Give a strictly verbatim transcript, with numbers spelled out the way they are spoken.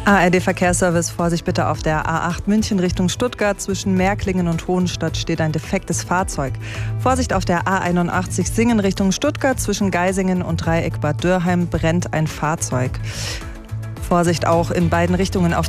A R D-Verkehrsservice, Vorsicht bitte auf der A acht München Richtung Stuttgart. Zwischen Märklingen und Hohenstadt steht ein defektes Fahrzeug. Vorsicht auf der A einundachtzig Singen Richtung Stuttgart. Zwischen Geisingen und Dreieck Bad Dürrheim brennt ein Fahrzeug. Vorsicht auch in beiden Richtungen auf